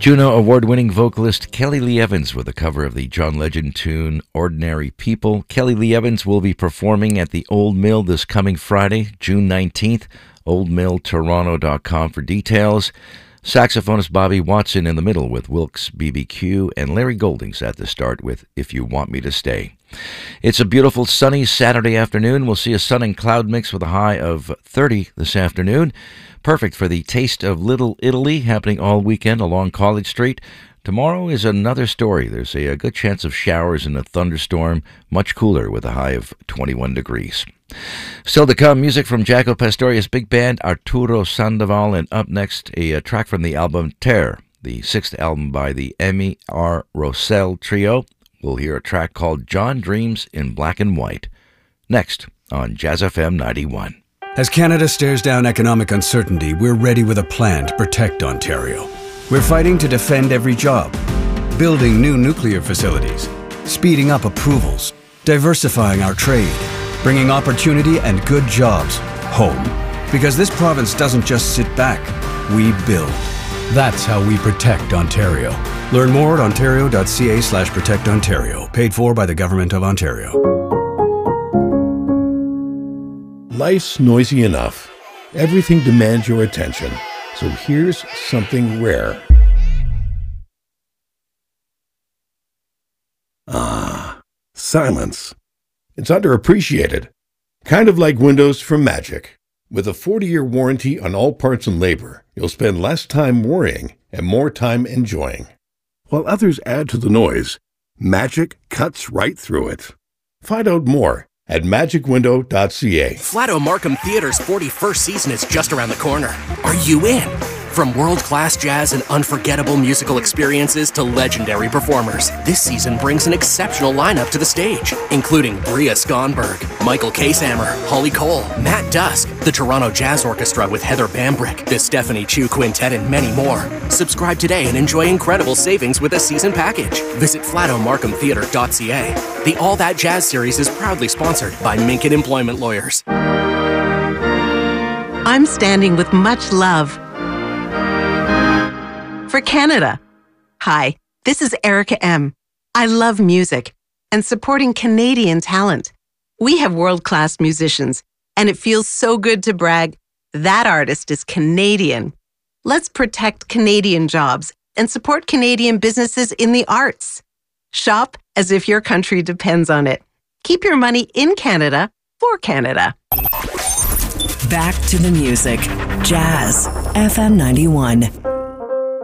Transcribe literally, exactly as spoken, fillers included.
Juno Award-winning vocalist Kelly Lee Evans with a cover of the John Legend tune Ordinary People. Kelly Lee Evans will be performing at the Old Mill this coming Friday, June nineteenth. old mill toronto dot com for details. Saxophonist Bobby Watson in the middle with Wilkes B B Q, and Larry Goldings at the start with If You Want Me to Stay. It's a beautiful sunny Saturday afternoon. We'll see a sun and cloud mix with a high of thirty this afternoon. Perfect for the Taste of Little Italy happening all weekend along College Street. Tomorrow is another story. There's a, a good chance of showers and a thunderstorm, much cooler with a high of twenty-one degrees. Still to come, music from Jaco Pastorius Big Band, Arturo Sandoval, and up next, a, a track from the album Terre, the sixth album by the Emmy R. Rossell Trio. We'll hear a track called John Dreams in Black and White. Next on Jazz F M ninety-one. As Canada stares down economic uncertainty, we're ready with a plan to protect Ontario. We're fighting to defend every job, building new nuclear facilities, speeding up approvals, diversifying our trade, bringing opportunity and good jobs home. Because this province doesn't just sit back, we build. That's how we protect Ontario. Learn more at ontario.ca slash protect Ontario. Paid for by the Government of Ontario. Life's noisy enough. Everything demands your attention. So here's something rare. Ah, silence. It's underappreciated. Kind of like windows from Magic. With a forty-year warranty on all parts and labor, you'll spend less time worrying and more time enjoying. While others add to the noise, Magic cuts right through it. Find out more at magic window dot c a. Flato Markham Theatre's forty-first season is just around the corner. Are you in? From world-class jazz and unforgettable musical experiences to legendary performers, this season brings an exceptional lineup to the stage, including Bria Skonberg, Michael Casehammer, Holly Cole, Matt Dusk, the Toronto Jazz Orchestra with Heather Bambrick, the Stephanie Chu Quintet, and many more. Subscribe today and enjoy incredible savings with a season package. Visit flato markham theatre dot c a. The All That Jazz series is proudly sponsored by Minkin Employment Lawyers. I'm standing with much love for Canada. Hi, this is Erica M. I love music and supporting Canadian talent. We have world-class musicians, and it feels so good to brag, that artist is Canadian. Let's protect Canadian jobs and support Canadian businesses in the arts. Shop as if your country depends on it. Keep your money in Canada for Canada. Back to the music. Jazz F M ninety-one.